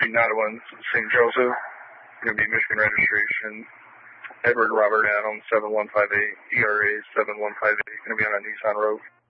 Nottawa, St. Joseph. Going to be Michigan registration. Edward Robert Adams, 7158, ERA 7158. Going to be on a Nissan Rogue.